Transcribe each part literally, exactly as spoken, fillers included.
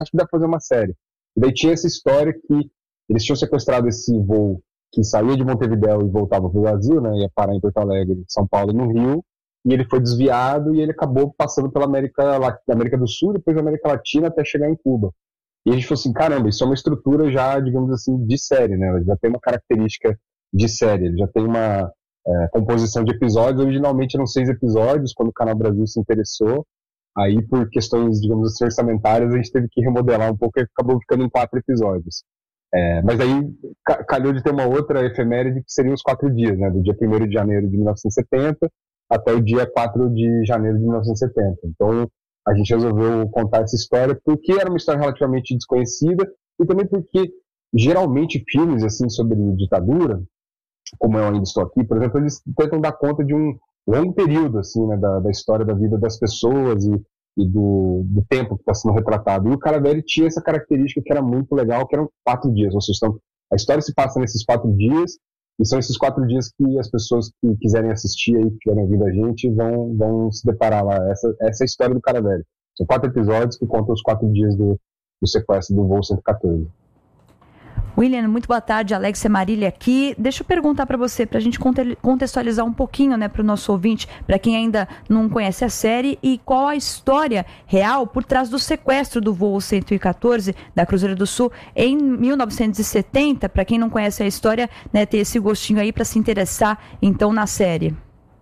acho que dá pra fazer uma série. E daí tinha essa história que eles tinham sequestrado esse voo que saía de Montevidéu e voltava pro Brasil, né, ia parar em Porto Alegre, São Paulo e no Rio, e ele foi desviado e ele acabou passando pela América, América do Sul, depois da América Latina até chegar em Cuba. E a gente falou assim, caramba, isso é uma estrutura já, digamos assim, de série, né? Ele já tem uma característica de série, ele já tem uma é, composição de episódios. Originalmente eram seis episódios, quando o Canal Brasil se interessou. Aí, por questões, digamos assim, orçamentárias, a gente teve que remodelar um pouco e acabou ficando em quatro episódios. É, mas aí calhou de ter uma outra efeméride que seriam os quatro dias, né? Do dia primeiro de janeiro de mil novecentos e setenta até o dia quatro de janeiro de mil novecentos e setenta. Então, a gente resolveu contar essa história porque era uma história relativamente desconhecida e também porque, geralmente, filmes assim sobre ditadura, como eu ainda estou aqui, por exemplo, eles tentam dar conta de um longo período assim, né, da, da história da vida das pessoas e, e do, do tempo que está sendo retratado. E o Caravelli tinha essa característica que era muito legal, que eram quatro dias. Ou seja, então, a história se passa nesses quatro dias e são esses quatro dias que as pessoas que quiserem assistir aí, que estiverem ouvindo a gente, vão, vão se deparar lá. Essa, essa é a história do Caravelli. São quatro episódios que contam os quatro dias do, do sequestro do voo cento e catorze. William, muito boa tarde, Alexia Marília aqui. Deixa eu perguntar para você, para a gente contextualizar um pouquinho, né, para o nosso ouvinte, para quem ainda não conhece a série, e qual a história real por trás do sequestro do voo cento e catorze da Cruzeiro do Sul em mil novecentos e setenta, para quem não conhece a história, né, ter esse gostinho aí para se interessar, então, na série.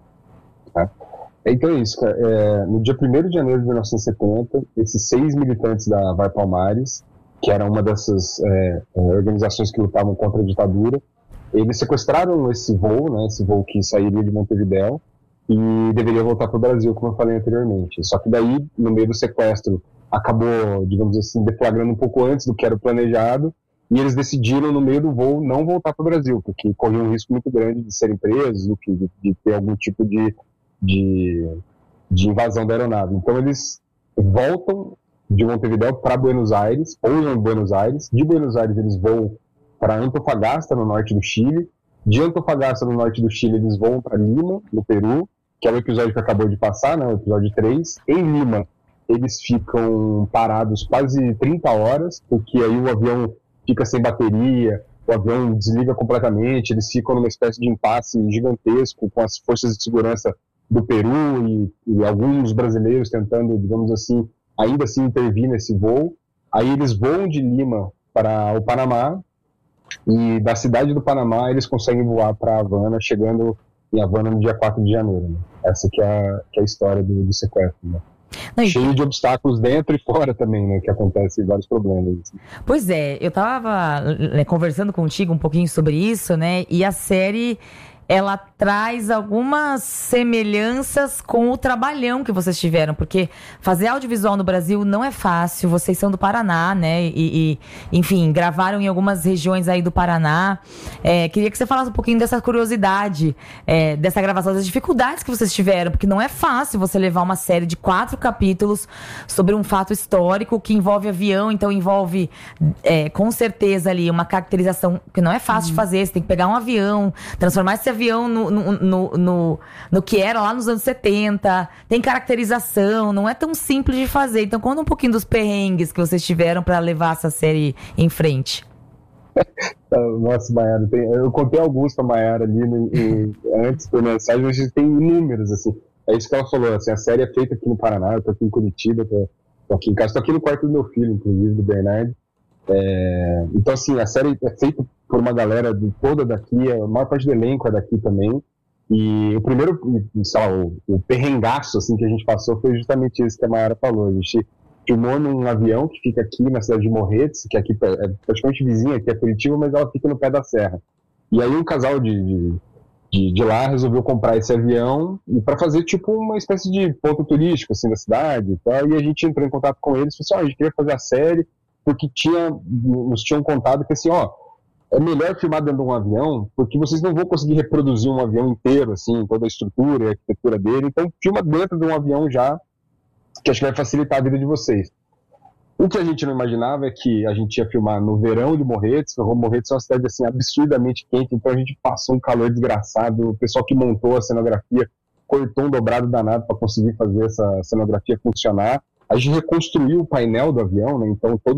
É. Então é isso, cara. É, no dia primeiro de janeiro de mil novecentos e setenta, esses seis militantes da Vai Palmares, que era uma dessas é, organizações que lutavam contra a ditadura, eles sequestraram esse voo, né, esse voo que sairia de Montevidéu e deveria voltar para o Brasil, como eu falei anteriormente. Só que daí, no meio do sequestro, acabou, digamos assim, deflagrando um pouco antes do que era planejado, e eles decidiram, no meio do voo, não voltar para o Brasil, porque corria um risco muito grande de serem presos, de, de ter algum tipo de, de, de invasão da aeronave. Então eles voltam de Montevidéu para Buenos Aires, pousam em Buenos Aires. De Buenos Aires eles voam para Antofagasta, no norte do Chile. De Antofagasta, no norte do Chile, eles voam para Lima, no Peru, que é o episódio que acabou de passar, né, o episódio três. Em Lima, eles ficam parados quase trinta horas, porque aí o avião fica sem bateria, o avião desliga completamente, eles ficam numa espécie de impasse gigantesco com as forças de segurança do Peru e, e alguns brasileiros tentando, digamos assim, ainda assim intervir nesse voo. Aí eles voam de Lima para o Panamá, e da cidade do Panamá eles conseguem voar para Havana, chegando em Havana no dia quatro de janeiro. Né? Essa que é a, que é a história do, do sequestro. Né? Não, cheio de obstáculos dentro e fora também, né? Que acontecem vários problemas. Assim. Pois é, eu estava né, conversando contigo um pouquinho sobre isso, né? E a série, ela traz algumas semelhanças com o trabalhão que vocês tiveram, porque fazer audiovisual no Brasil não é fácil. Vocês são do Paraná, né? E, e enfim, gravaram em algumas regiões aí do Paraná. É, queria que você falasse um pouquinho dessa curiosidade, é, dessa gravação, das dificuldades que vocês tiveram, porque não é fácil você levar uma série de quatro capítulos sobre um fato histórico que envolve avião, então envolve, é, com certeza ali, uma caracterização que não é fácil uhum. de fazer. Você tem que pegar um avião, transformar esse avião no No, no, no, no que era lá nos anos setenta, tem caracterização, não é tão simples de fazer. Então conta um pouquinho dos perrengues que vocês tiveram para levar essa série em frente. Nossa, Mayara, tem, eu contei alguns pra Mayara ali no, em, antes da mensagem, a gente tem inúmeros, assim. É isso que ela falou, assim, a série é feita aqui no Paraná, eu tô aqui em Curitiba, tô, tô aqui em casa, tô aqui no quarto do meu filho, inclusive, do Bernardo. É, então, assim, a série é feita por uma galera de, toda daqui, a maior parte do elenco é daqui também. E o primeiro, sei lá, o, o perrengaço assim, que a gente passou foi justamente isso que a Mayara falou. A gente filmou num avião que fica aqui na cidade de Morretes, que aqui é praticamente vizinha, aqui é Curitiba, mas ela fica no pé da serra. E aí um casal de, de, de, de lá resolveu comprar esse avião para fazer tipo uma espécie de ponto turístico assim, da cidade e tal. E a gente entrou em contato com eles e falou assim, ó, a gente queria fazer a série, porque tinha, nos tinham contado que assim, ó, é melhor filmar dentro de um avião, porque vocês não vão conseguir reproduzir um avião inteiro, assim, toda a estrutura e a arquitetura dele, então filma dentro de um avião já, que acho que vai facilitar a vida de vocês. O que a gente não imaginava é que a gente ia filmar no verão de Morretes. Morretes é uma cidade, assim, absurdamente quente, então a gente passou um calor desgraçado, o pessoal que montou a cenografia cortou um dobrado danado para conseguir fazer essa cenografia funcionar. a gente reconstruiu o painel do avião, né? Então todo